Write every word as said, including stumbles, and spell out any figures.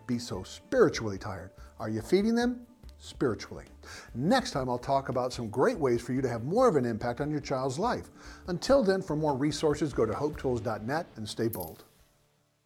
be so spiritually tired? Are you feeding them? Spiritually. Next time I'll talk about some great ways for you to have more of an impact on your child's life. Until then, for more resources, go to hope tools dot net and stay bold.